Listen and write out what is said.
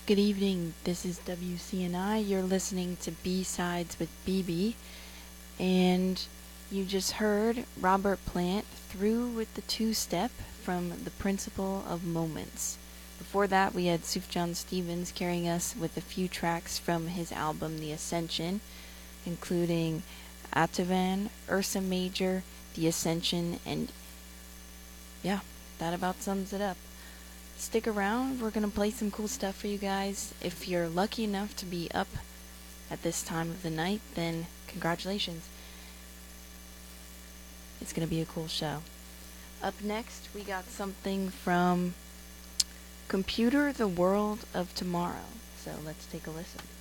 good evening. This is WCNI. You're listening to B-Sides with BB. And you just heard Robert Plant through with the two-step from The Principle of Moments. Before that, we had Sufjan Stevens carrying us with a few tracks from his album The Ascension, including Atavan, Ursa Major, The Ascension, and yeah, that about sums it up. Stick around, we're going to play some cool stuff for you guys. If you're lucky enough to be up at this time of the night, then congratulations. It's going to be a cool show. Up next, we got something from Computer the World of Tomorrow. So let's take a listen.